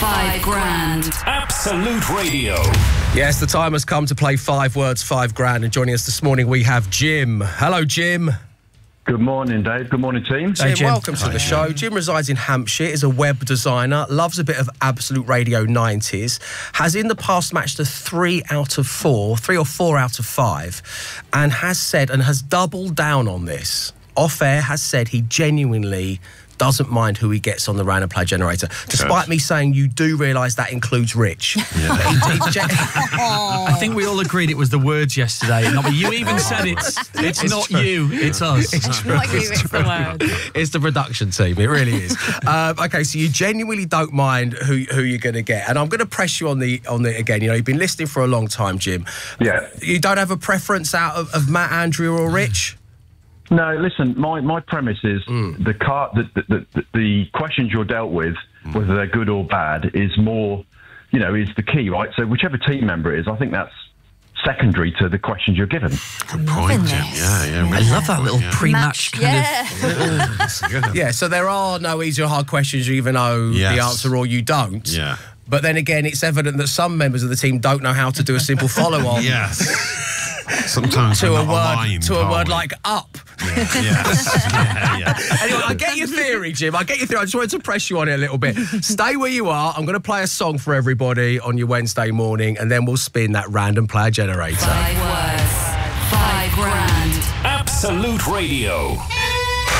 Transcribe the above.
5 grand. Absolute Radio. Yes, the time has come to play 5 words, 5 grand. And joining us this morning, we have Jim. Hello, Jim. Good morning, Dave. Good morning, team. Jim, welcome to the show. Jim resides in Hampshire, is a web designer, loves a bit of Absolute Radio 90s, has in the past matched a 3 or 4 out of 5, and has said, and has doubled down on this, off-air, has said he genuinely doesn't mind who he gets on the Random Play Generator, despite me saying you do realise that includes Rich. Yeah. I think we all agreed it was the words yesterday. You even said it's not true. You, it's us. It's true. Not you, it's the word. It's the production team, it really is. Okay, so you genuinely don't mind who you're going to get, and I'm going to press you on the again. You know, you've been listening for a long time, Jim. Yeah. You don't have a preference out of Matt, Andrew or Rich? No, listen, my premise is the questions you're dealt with, whether they're good or bad, is more, is the key, right? So whichever team member it is, I think that's secondary to the questions you're given. Good point, Jim. Yeah. I love that little pre-match kind of... Yeah, so there are no easy or hard questions you even know the answer or you don't. Yeah. But then again, it's evident that some members of the team don't know how to do a simple follow-on. Yes. Sometimes to a word like up. Yeah. Anyway, I get your theory, Jim. I just wanted to press you on it a little bit. Stay where you are. I'm going to play a song for everybody on your Wednesday morning, and then we'll spin that Random Player Generator. 5 words, 5 grand. Absolute Radio.